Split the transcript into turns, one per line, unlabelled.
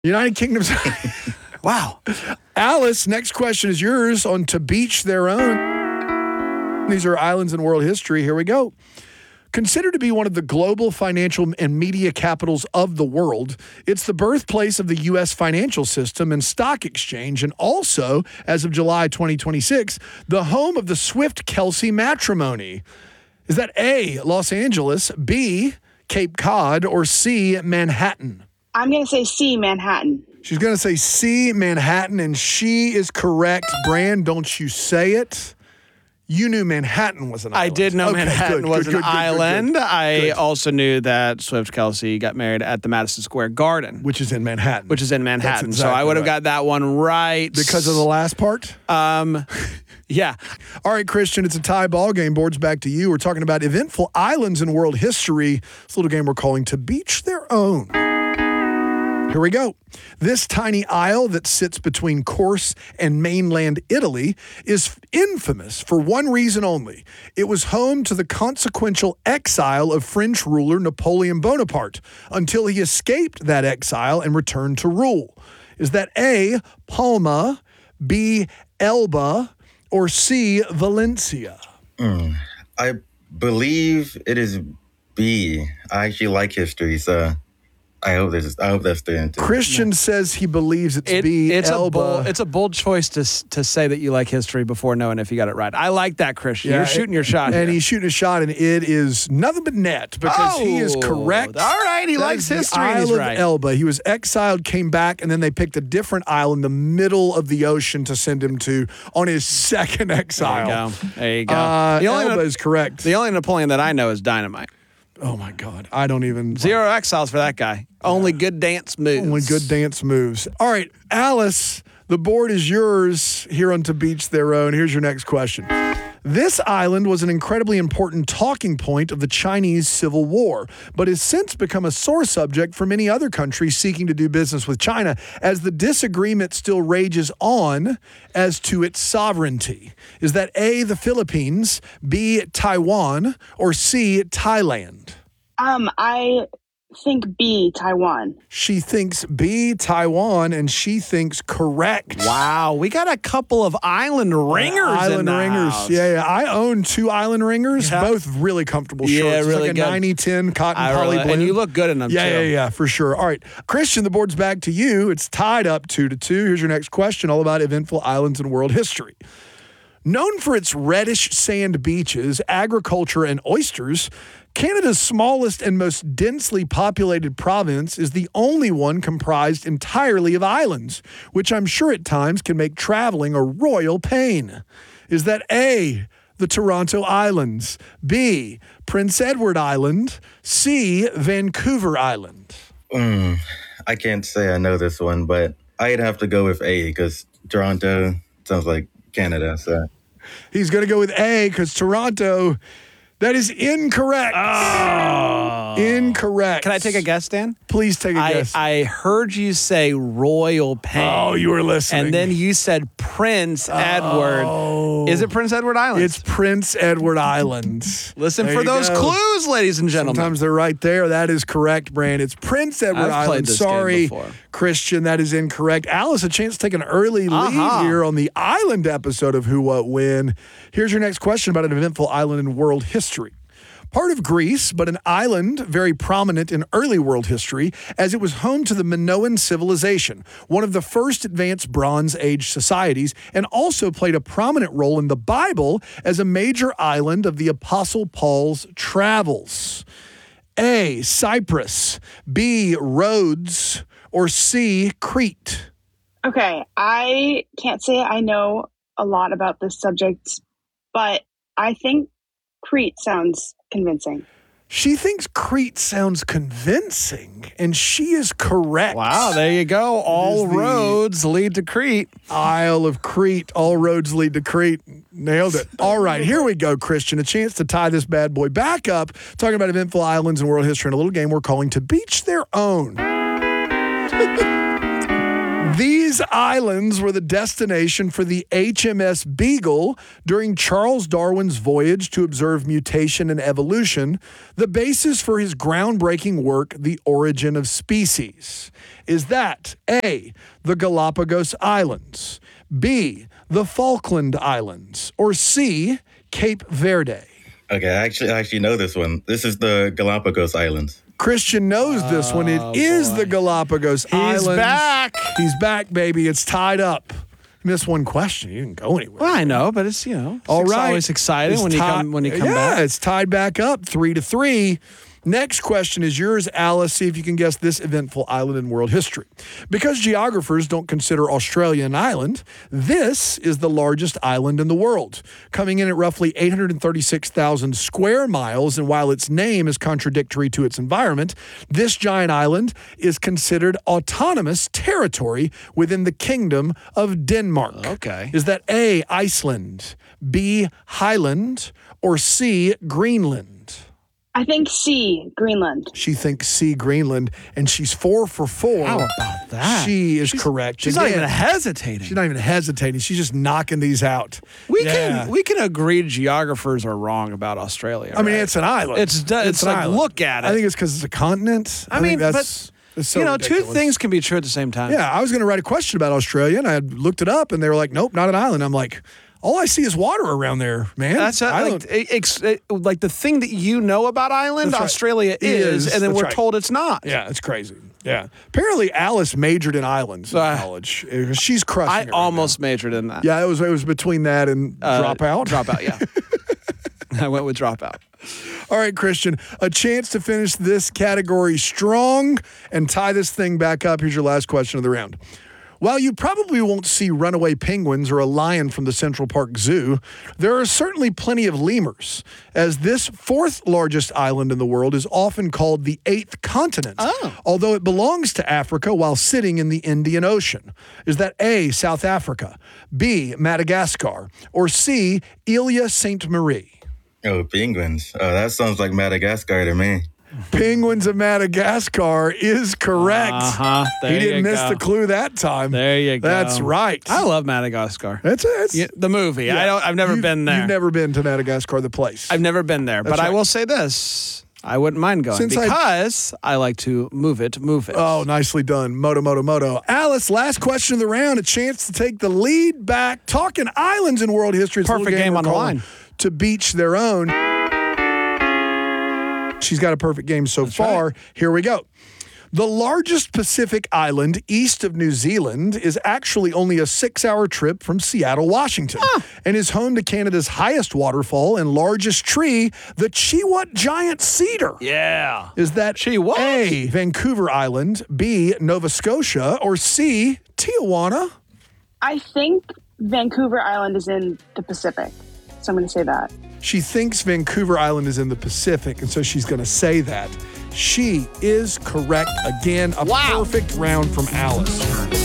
United Kingdom's.
Wow.
Alice, next question is yours on To Beach Their Own. These are islands in world history. Here we go. Considered to be one of the global financial and media capitals of the world, it's the birthplace of the U.S. financial system and stock exchange, and also, as of July 2026, the home of the Swift-Kelsey matrimony. Is that A, Los Angeles, B, Cape Cod, or C, Manhattan?
I'm going to say C, Manhattan.
She's going to say C, Manhattan, and she is correct. Bran, don't you say it. You knew Manhattan was an island.
I did know Manhattan was an island. I
Good.
also knew that Swift-Kelsey got married at the Madison Square Garden.
Which is in Manhattan.
Which is in Manhattan.
That's
So I would have
exactly
got that one right.
Because of the last part?
Yeah.
All right, Christian, it's a tie ball game. Board's back to you. We're talking about eventful islands in world history. This little game we're calling To Beach Their Own. Here we go. This tiny isle that sits between Corse and mainland Italy is infamous for one reason only. It was home to the consequential exile of French ruler Napoleon Bonaparte until he escaped that exile and returned to rule. Is that A, Palma, B, Elba, or C, Valencia?
I believe it is B. I actually like history, so I hope that's the answer.
Christian says he believes it's B, Elba.
It's a bold choice to say that you like history before knowing if you got it right. I like that, Christian. You're shooting your shot.
And he's shooting a shot, and it is nothing but net because he is correct.
All right, he likes history.
The Isle of
right.
Elba. He was exiled, came back, and then they picked a different isle in the middle of the ocean to send him to on his second exile.
There you go.
Elba is correct.
The only Napoleon that I know is Dynamite.
Oh, my God. I don't even...
Zero exiles for that guy. Only good dance moves.
Only good dance moves. All right, Alice, the board is yours here on To Beach Their Own. Here's your next question. This island was an incredibly important talking point of the Chinese Civil War, but has since become a sore subject for many other countries seeking to do business with China, as the disagreement still rages on as to its sovereignty. Is that A, the Philippines, B, Taiwan, or C, Thailand?
I think B, Taiwan.
She thinks B, Taiwan, and she thinks correct.
Wow, we got a couple of island ringers.
Island ringers.
House.
Yeah. I own 2 island ringers, both really comfortable shorts.
Yeah,
It's
really
like a
good.
90-10 cotton poly blue.
And you look good in them, too.
Yeah, for sure. All right, Christian, the board's back to you. It's tied up 2-2. Here's your next question, all about eventful islands in world history. Known for its reddish sand beaches, agriculture, and oysters, Canada's smallest and most densely populated province is the only one comprised entirely of islands, which I'm sure at times can make traveling a royal pain. Is that A, the Toronto Islands, B, Prince Edward Island, C, Vancouver Island?
I can't say I know this one, but I'd have to go with A because Toronto sounds like Canada. So
he's going to go with A because Toronto. That is incorrect.
Oh.
Incorrect.
Can I take a guess, Dan?
Please take a guess.
I heard you say royal pain.
Oh, you were listening.
And then you said Prince Edward. Is it Prince Edward Island?
It's Prince Edward Island.
Listen
There
for
you
those
go.
clues, ladies and gentlemen.
Sometimes they're right there. That is correct, Brand. It's Prince Edward
I've played
Island.
this
Sorry,
game before.
Christian, that is incorrect. Alice, a chance to take an early lead here on the Island episode of Who, What, When. Here's your next question about an eventful island in world history. Part of Greece, but an island very prominent in early world history, as it was home to the Minoan civilization, one of the first advanced Bronze Age societies, and also played a prominent role in the Bible as a major island of the Apostle Paul's travels. A, Cyprus, B, Rhodes, or C, Crete?
Okay, I can't say I know a lot about this subject, but I think Crete sounds convincing.
She thinks Crete sounds convincing, and she is correct.
Wow, there you go. All roads lead to Crete.
Isle of Crete. All roads lead to Crete. Nailed it. All right, here we go, Christian. A chance to tie this bad boy back up, talking about eventful islands in world history in a little game we're calling To Beach Their Own. These islands were the destination for the HMS Beagle during Charles Darwin's voyage to observe mutation and evolution, the basis for his groundbreaking work, The Origin of Species. Is that A, the Galapagos Islands, B, the Falkland Islands, or C, Cape Verde?
Okay, I actually know this one. This is the Galapagos Islands.
Christian knows this one. It is the Galapagos Islands.
He's back.
He's back, baby. It's tied up. Missed one question. You didn't go anywhere.
Well, I know, but it's,
all right.
always exciting
It's
when you come back.
Yeah, it's tied back up 3-3. Next question is yours, Alice. See if you can guess this eventful island in world history. Because geographers don't consider Australia an island, this is the largest island in the world, coming in at roughly 836,000 square miles. And while its name is contradictory to its environment, this giant island is considered autonomous territory within the Kingdom of Denmark.
Okay.
Is that A, Iceland, B, Highland, or C, Greenland?
I think C, Greenland.
She thinks C, Greenland, and she's 4 for 4.
How about that?
She is correct.
She's not
Again,
even hesitating.
She's not even hesitating. She's just knocking these out.
We can agree geographers are wrong about Australia.
I mean,
right?
it's an island.
It's
an
like,
island.
look at it.
I think it's because it's a continent.
I
think
mean,
that's it's so
two
ridiculous.
things can be true at the same time.
Yeah, I was going to write a question about Australia, and I looked it up, and they were like, nope, not an island. I'm like, all I see is water around there, man.
That's like the thing that you know about island,
That's right.
Australia is, and then
That's
we're
right.
told it's not.
Yeah, it's crazy. Yeah. Apparently, Alice majored in islands in college. She's crushing
I
it right
almost majored in that.
now. Yeah, it was between that and dropout.
Dropout, yeah. I went with dropout.
All right, Christian, a chance to finish this category strong and tie this thing back up. Here's your last question of the round. While you probably won't see runaway penguins or a lion from the Central Park Zoo, there are certainly plenty of lemurs, as this 4th largest island in the world is often called the 8th continent, although it belongs to Africa while sitting in the Indian Ocean. Is that A, South Africa, B, Madagascar, or C, Ile Sainte Marie?
Oh, penguins. That sounds like Madagascar to me.
Penguins of Madagascar is correct.
There
He didn't
you
miss
go.
the clue that time.
There you go.
That's right.
I love Madagascar.
That's
The movie.
yeah.
I've never been there.
You've never been to Madagascar, the place.
I've never been there, but I
right.
will say this. I wouldn't mind going because I like to move it.
Oh, nicely done. Moto. Alice, last question of the round. A chance to take the lead back. Talking islands in world history. It's a
Perfect
little
game
we're
on the
calling
line.
To beach their own. She's got a perfect game so far.
right.
Here we go. The largest Pacific island east of New Zealand is actually only a 6-hour trip from Seattle, Washington, and is home to Canada's highest waterfall and largest tree, the Chiwut Giant Cedar.
Yeah.
Is that
Chiwut?
A, Vancouver Island, B, Nova Scotia, or C, Tijuana?
I think Vancouver Island is in the Pacific, so I'm going to say that.
She thinks Vancouver Island is in the Pacific, and so she's going to say that. She is correct again. A perfect round from Alice.